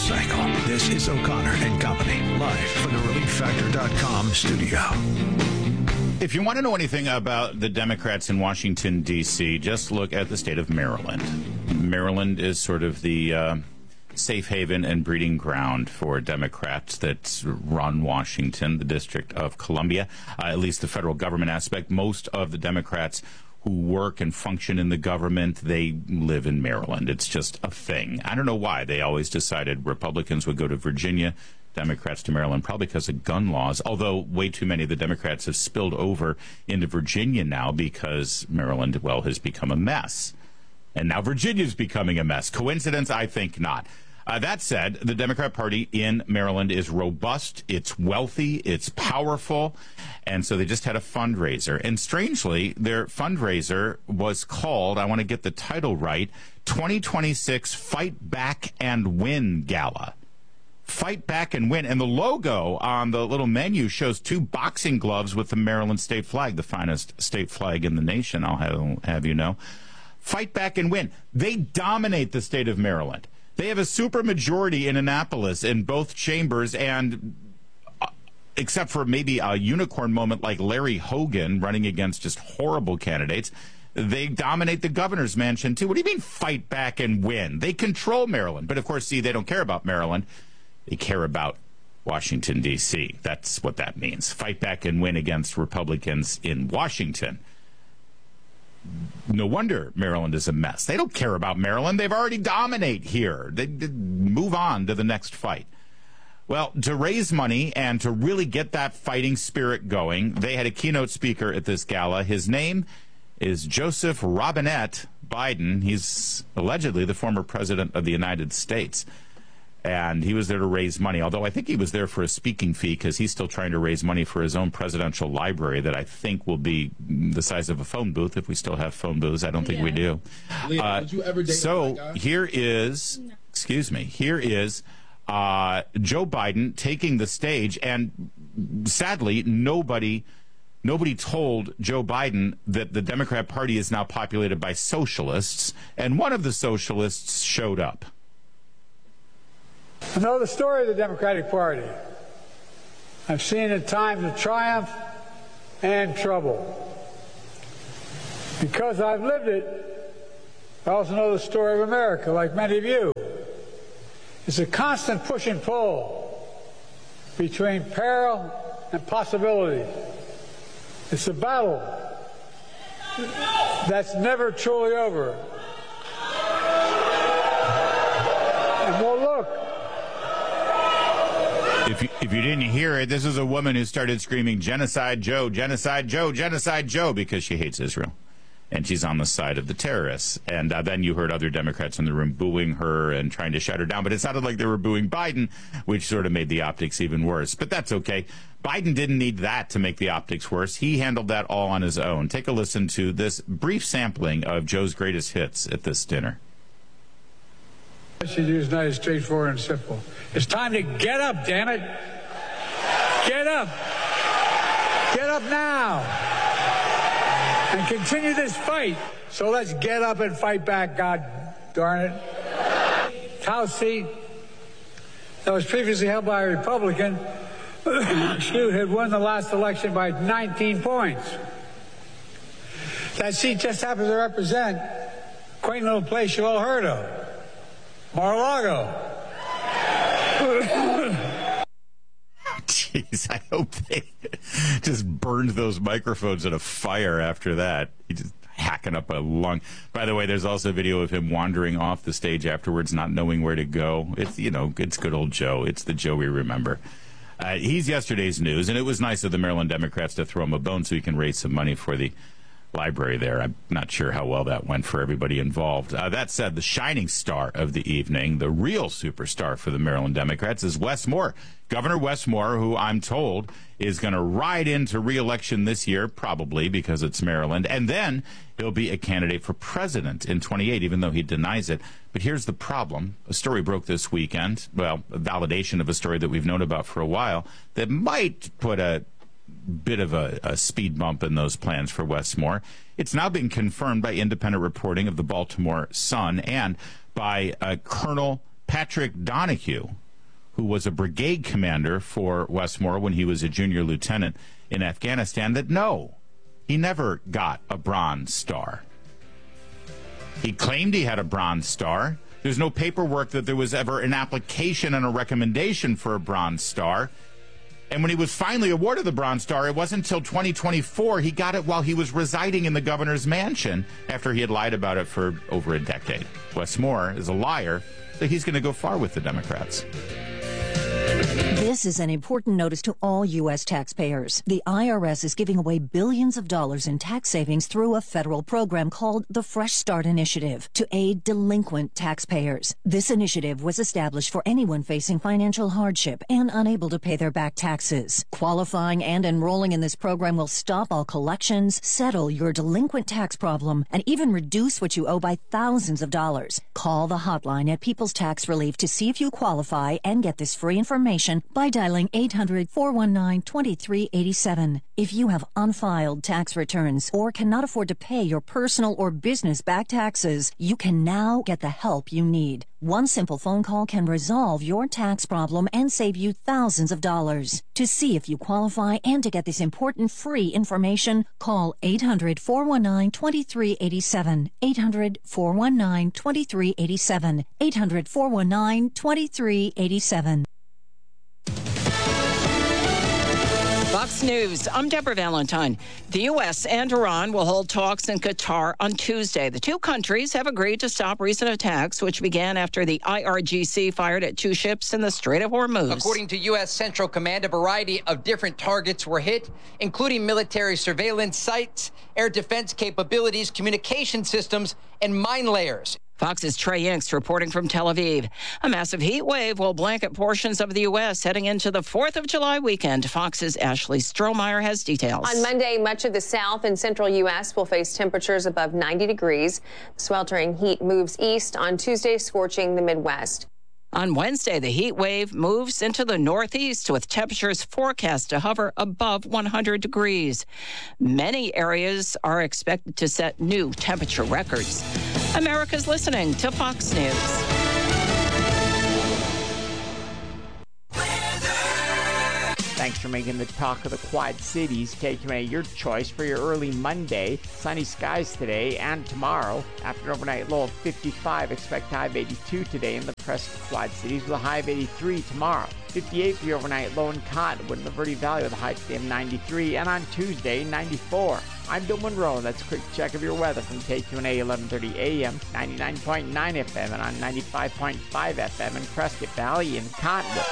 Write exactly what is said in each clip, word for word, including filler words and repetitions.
cycle. This is O'Connor and Company, live from the relief factor dot com studio. If you want to know anything about the Democrats in Washington, D C, just look at the state of Maryland. Maryland is sort of the uh, safe haven and breeding ground for Democrats that run Washington, the District of Columbia, uh, at least the federal government aspect. Most of the Democrats who work and function in the government, they live in Maryland. It's just a thing. I don't know why. They always decided Republicans would go to Virginia, Democrats to Maryland, probably because of gun laws, although way too many of the Democrats have spilled over into Virginia now because Maryland, well, has become a mess. And now Virginia's becoming a mess. Coincidence? I think not. Uh, that said, the Democrat Party in Maryland is robust, it's wealthy, it's powerful, and so they just had a fundraiser. And strangely, their fundraiser was called, I want to get the title right, twenty twenty-six Fight Back and Win Gala. Fight Back and Win. And the logo on the little menu shows two boxing gloves with the Maryland state flag, the finest state flag in the nation, I'll have, have you know. Fight Back and Win. They dominate the state of Maryland. They have a supermajority in Annapolis in both chambers, and uh, except for maybe a unicorn moment like Larry Hogan running against just horrible candidates, they dominate the governor's mansion, too. What do you mean fight back and win? They control Maryland. But, of course, see, they don't care about Maryland. They care about Washington, D C That's what that means. Fight back and win against Republicans in Washington. No wonder Maryland is a mess. They don't care about Maryland. They've already dominate here. They, they move on to the next fight. Well, to raise money and to really get that fighting spirit going, they had a keynote speaker at this gala. His name is Joseph Robinette Biden. He's allegedly the former president of the United States. And he was there to raise money, although I think he was there for a speaking fee because he's still trying to raise money for his own presidential library that I think will be the size of a phone booth if we still have phone booths. I don't think yeah. we do. Leah, uh, did you ever date so here is, no. excuse me, here is uh, Joe Biden taking the stage, and sadly, nobody... Nobody told Joe Biden that the Democrat Party is now populated by socialists, and one of the socialists showed up. I know the story of the Democratic Party. I've seen it times of triumph and trouble. Because I've lived it, I also know the story of America, like many of you. It's a constant push and pull between peril and possibility. It's a battle that's never truly over. And well, look. If you, if you didn't hear it, this is a woman who started screaming, "Genocide Joe, Genocide Joe, Genocide Joe," because she hates Israel. And she's on the side of the terrorists. And uh, then you heard other Democrats in the room booing her and trying to shut her down. But it sounded like they were booing Biden, which sort of made the optics even worse. But that's okay. Biden didn't need that to make the optics worse. He handled that all on his own. Take a listen to this brief sampling of Joe's greatest hits at this dinner. I should use nice, straightforward, and simple. It's time to get up, damn it. Get up. Get up now. And continue this fight. So let's get up and fight back, God darn it. House seat that was previously held by a Republican, she had won the last election by nineteen points. That seat just happens to represent a quaint little place you all heard of, Mar-a-Lago. Jeez, I hope they just burned those microphones in a fire after that. He just hacking up a lung. By the way, there's also a video of him wandering off the stage afterwards, not knowing where to go. It's, you know, it's good old Joe. It's the Joe we remember. Uh, he's yesterday's news, and it was nice of the Maryland Democrats to throw him a bone so he can raise some money for the library there. I'm not sure how well that went for everybody involved. Uh, that said, the shining star of the evening, the real superstar for the Maryland Democrats, is Wes Moore. Governor Wes Moore, who I'm told is going to ride into re-election this year, probably because it's Maryland, and then he'll be a candidate for president in twenty-eight, even though he denies it. But here's the problem. A story broke this weekend, well, a validation of a story that we've known about for a while, that might put a bit of a, a speed bump in those plans for Wes Moore. It's now been confirmed by independent reporting of the Baltimore Sun and by uh, Colonel Patrick Donahue, who was a brigade commander for Westmore when he was a junior lieutenant in Afghanistan, that no, he never got a Bronze Star. He claimed he had a Bronze Star. There's no paperwork that there was ever an application and a recommendation for a Bronze Star. And when he was finally awarded the Bronze Star, it wasn't until twenty twenty-four he got it while he was residing in the governor's mansion after he had lied about it for over a decade. Westmore is a liar, so he's going to go far with the Democrats. This is an important notice to all U S taxpayers. The I R S is giving away billions of dollars in tax savings through a federal program called the Fresh Start Initiative to aid delinquent taxpayers. This initiative was established for anyone facing financial hardship and unable to pay their back taxes. Qualifying and enrolling in this program will stop all collections, settle your delinquent tax problem, and even reduce what you owe by thousands of dollars. Call the hotline at People's Tax Relief to see if you qualify and get this free information by dialing eight hundred, four one nine, two three eight seven. If you have unfiled tax returns or cannot afford to pay your personal or business back taxes, you can now get the help you need. One simple phone call can resolve your tax problem and save you thousands of dollars. To see if you qualify and to get this important free information, call eight hundred, four one nine, two three eight seven. eight hundred, four one nine, two three eight seven. eight hundred, four one nine, two three eight seven. Fox News, I'm Deborah Valentine. The U S and Iran will hold talks in Qatar on Tuesday. The two countries have agreed to stop recent attacks, which began after the I R G C fired at two ships in the Strait of Hormuz. According to U S Central Command, a variety of different targets were hit, including military surveillance sites, air defense capabilities, communication systems, and mine layers. Fox's Trey Inks reporting from Tel Aviv. A massive heat wave will blanket portions of the U S heading into the fourth of July weekend. Fox's Ashley Strohmeyer has details. On Monday, much of the south and central U S will face temperatures above ninety degrees. Sweltering heat moves east on Tuesday, scorching the Midwest. On Wednesday, the heat wave moves into the northeast with temperatures forecast to hover above one hundred degrees. Many areas are expected to set new temperature records. America's listening to Fox News. Thanks for making the talk of the Quad Cities K Q A your choice for your early Monday. Sunny skies today and tomorrow. After an overnight low of fifty-five, expect high of eighty-two today in the Presque Quad Cities with a high of eighty-three tomorrow. fifty-eight for your overnight low in Cottonwood in the Verde Valley with a high today of ninety-three, and on Tuesday, ninety-four. I'm Bill Monroe. That's a quick check of your weather from K Q N A eleven thirty A M, ninety-nine point nine F M, and on ninety-five point five F M in Prescott Valley and Cottonwood.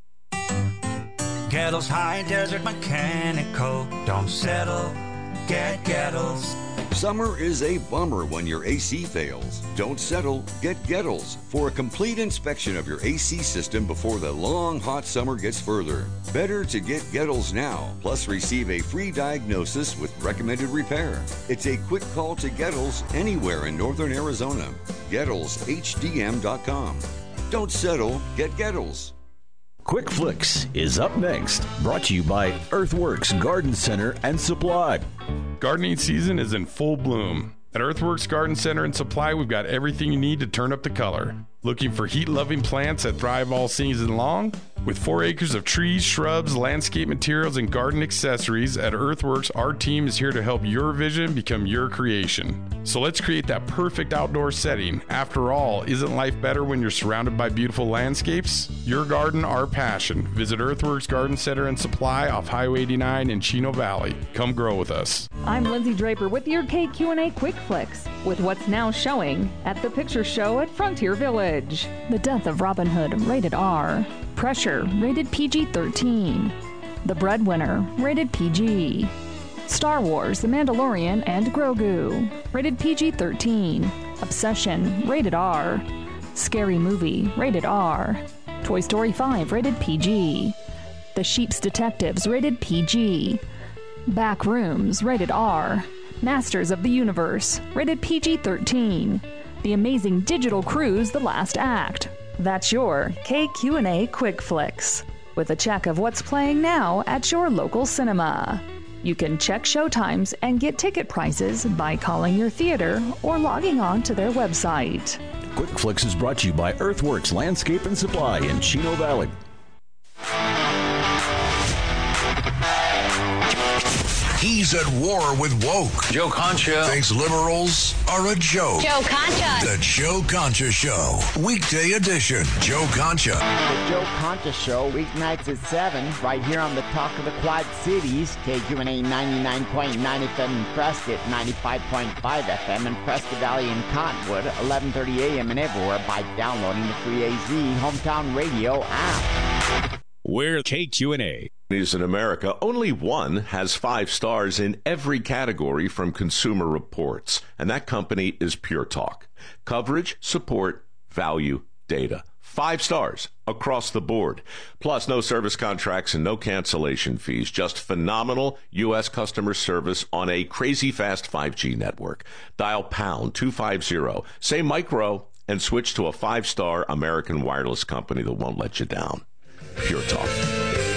Gettles High Desert Mechanical. Don't settle, get Gettles. Summer is a bummer when your A C fails. Don't settle, get Gettles for a complete inspection of your A C system before the long hot summer gets further. Better to get Gettles now, plus receive a free diagnosis with recommended repair. It's a quick call to Gettles anywhere in northern Arizona. Gettles H D M dot com. Don't settle, get Gettles. Quick Flicks is up next, brought to you by Earthworks Garden Center and Supply. Gardening season is in full bloom. At Earthworks Garden Center and Supply, we've got everything you need to turn up the color. Looking for heat-loving plants that thrive all season long? With four acres of trees, shrubs, landscape materials, and garden accessories, at Earthworks, our team is here to help your vision become your creation. So let's create that perfect outdoor setting. After all, isn't life better when you're surrounded by beautiful landscapes? Your garden, our passion. Visit Earthworks Garden Center and Supply off Highway eighty-nine in Chino Valley. Come grow with us. I'm Lindsay Draper with your K Q and A Quick Flicks, with what's now showing at the Picture Show at Frontier Village. The Death of Robin Hood, rated R. Pressure, rated P G thirteen. The Breadwinner, rated P G. Star Wars, The Mandalorian and Grogu, rated P G thirteen. Obsession, rated R. Scary Movie, rated R. Toy Story five, rated P G. The Sheep's Detectives, rated P G. Back Rooms, rated R. Masters of the Universe, rated P G thirteen. The Amazing Digital Cruise, The Last Act. That's your K Q and A Quick Flicks, with a check of what's playing now at your local cinema. You can check showtimes and get ticket prices by calling your theater or logging on to their website. Quick Flicks is brought to you by Earthworks Landscape and Supply in Chino Valley. He's at war with woke. Joe Concha thinks liberals are a joke. Joe Concha. The Joe Concha Show. Weekday edition. Joe Concha. The Joe Concha Show, weeknights at seven, right here on the Talk of the Quad Cities. K Q N A ninety-nine point nine F M in Prescott, ninety-five point five F M in Prescott Valley and Cottonwood, eleven thirty A M and everywhere by downloading the free A Z Hometown Radio app. We're K Q N A. In America, only one has five stars in every category from Consumer Reports, and that company is Pure Talk. Coverage, support, value, data. Five stars across the board. Plus, no service contracts and no cancellation fees. Just phenomenal U S customer service on a crazy fast five G network. Dial pound two fifty, say micro, and switch to a five-star American wireless company that won't let you down. Pure Talk.